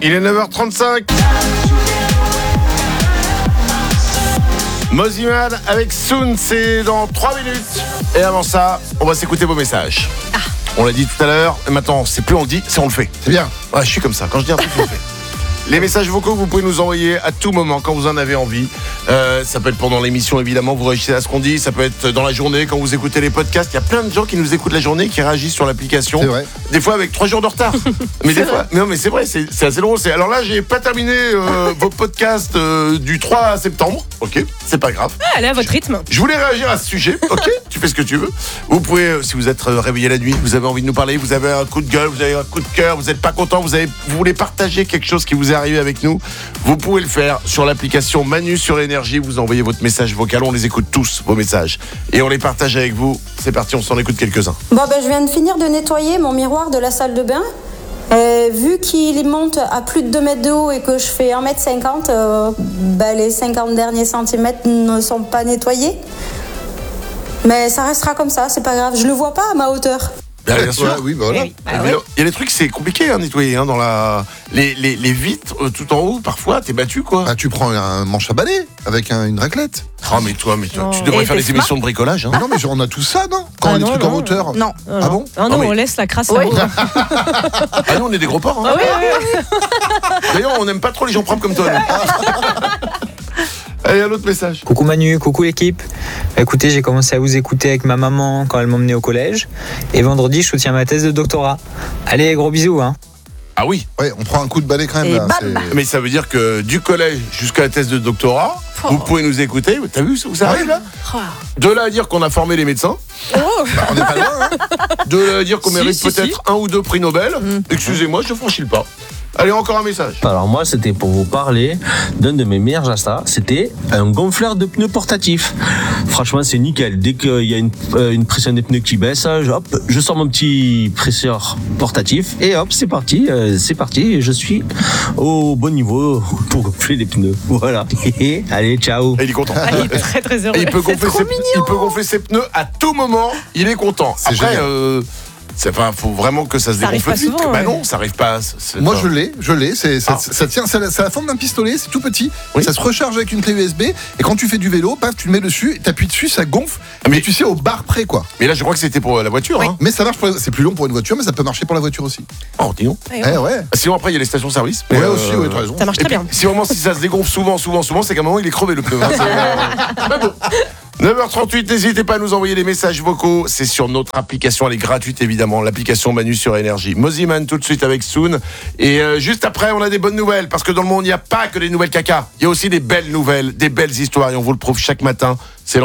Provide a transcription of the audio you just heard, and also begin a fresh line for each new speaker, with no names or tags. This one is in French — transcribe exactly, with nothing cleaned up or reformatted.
Il est neuf heures trente-cinq. Mosiman avec Soon, c'est dans trois minutes. Et avant ça, on va s'écouter vos messages. Ah. On l'a dit tout à l'heure, et maintenant, c'est plus on le dit, c'est on le fait.
C'est bien.
Ouais, je suis comme ça, quand je dis un truc, je le fais. Les messages vocaux, vous pouvez nous envoyer à tout moment, quand vous en avez envie. Euh, ça peut être pendant l'émission, évidemment, vous réagissez à ce qu'on dit. Ça peut être dans la journée, quand vous écoutez les podcasts. Il y a plein de gens qui nous écoutent la journée, qui réagissent sur l'application.
C'est vrai.
Des fois avec trois jours de retard. mais des fois, mais non, mais c'est vrai, c'est, c'est assez drôle. C'est, alors là, j'ai pas terminé euh, vos podcasts euh, du trois septembre. Ok, c'est pas grave.
Ah, allez à votre rythme.
Je voulais réagir à ce sujet. Ok, tu fais ce que tu veux. Vous pouvez, euh, si vous êtes euh, réveillé la nuit, vous avez envie de nous parler, vous avez un coup de gueule, vous avez un coup de cœur, vous n'êtes pas content, vous, avez, vous voulez partager quelque chose qui vous est arrivé avec nous. Vous pouvez le faire sur l'application Manu sur Énergie. Vous envoyez votre message vocal, on les écoute tous, vos messages. Et on les partage avec vous. C'est parti, on s'en écoute quelques-uns.
Bon, ben, je viens de finir de nettoyer mon miroir de la salle de bain. Euh, vu qu'il monte à plus de deux mètres de haut et que je fais un mètre cinquante, euh, ben, les cinquante derniers centimètres ne sont pas nettoyés. Mais ça restera comme ça, c'est pas grave. Je le vois pas à ma hauteur.
Bien, bien sûr.
Ouais, oui, bah voilà.
Eh oui, bah
Il
ouais.
y a des trucs, c'est compliqué à nettoyer. Hein, dans la... les, les, les vitres euh, tout en haut, parfois, t'es battu quoi.
Ah, tu prends un manche à balai avec un- une raclette.
Oh, mais toi, mais toi,
Non.
tu devrais
Et
faire
t'es
des émissions de bricolage. Hein.
Non, mais genre, on a tout ça, non Quand
Ah
on a des
non,
trucs en
non.
hauteur.
Non.
Non,
Ah bon
Ah non,
Non, mais-
on laisse la crasse
Oui.
là-haut.
Ah non, on est des gros porcs. Hein.
Ah oui, oui, oui.
D'ailleurs, on n'aime pas trop les gens propres comme toi. nous. Allez, un autre message.
Coucou Manu, coucou l'équipe. Écoutez, j'ai commencé à vous écouter avec ma maman quand elle m'emmenait au collège. Et vendredi, je soutiens ma thèse de doctorat. Allez, gros bisous. Hein.
Ah oui,
Ouais, on prend un coup de balai quand même.
Et
là,
bam
c'est-
mais ça veut dire que du collège jusqu'à la thèse de doctorat,
Oh.
vous pouvez nous écouter. T'as vu où ça arrive là?
Oh.
De là à dire qu'on a formé les médecins,
Oh.
Bah, on n'est pas loin, hein.
de là à dire qu'on
Si,
mérite
si,
peut-être
si.
un ou deux prix Nobel. Excusez-moi, je franchis le pas. Allez, encore un message.
Alors moi, c'était pour vous parler d'un de mes meilleurs achats. C'était un gonfleur de pneus portatif. Franchement, c'est nickel. Dès qu'il y a une, euh, une pression des pneus qui baisse, hop, je sors mon petit presseur portatif et hop, c'est parti, euh, c'est parti. Et je suis au bon niveau pour gonfler les pneus. Voilà. Allez, ciao.
Et il est content.
Ah, il est très très heureux.
Et il peut,
C'est
gonfler
trop
ses,
mignon.
il peut gonfler ses pneus à tout moment. Il est content.
C'est
Après,
génial.
euh, c'est, enfin, faut vraiment que ça se
Ça arrive
dégonfle
pas
vite.
souvent,
Bah
ouais.
non, ça arrive pas. c'est- c'est-
Moi,
enfin,
je l'ai, je l'ai. C'est, ça,
Ah.
ça tient, c'est la, c'est la forme d'un pistolet, c'est tout petit.
Oui.
Ça se recharge avec une clé U S B. Et quand tu fais du vélo, paf, tu le mets dessus, t'appuies dessus, ça gonfle.
Mais-
Mais tu sais, au bar près, quoi.
Mais là, je crois que c'était pour la voiture. Hein.
Mais ça marche, pour, c'est plus long pour une voiture, mais ça peut marcher pour la voiture aussi.
Oh, dis donc.
Ouais,
Eh ouais.
Sinon, après, il y a les stations-service.
Ouais,
Mais,
aussi,
euh,
ouais, t'as raison.
Ça marche
Et
très
puis,
bien.
si vraiment si ça se dégonfle souvent, souvent, souvent, c'est qu'à un moment il est crevé le pneu. Hein, c'est, euh, mais bon. neuf heures trente-huit, n'hésitez pas à nous envoyer des messages vocaux. C'est sur notre application, elle est gratuite évidemment, l'application Manu sur Énergie. Mosiman tout de suite avec Soon. Et euh, juste après, on a des bonnes nouvelles parce que dans le monde, il n'y a pas que des nouvelles caca. Il y a aussi des belles nouvelles, des belles histoires et on vous le prouve chaque matin. C'est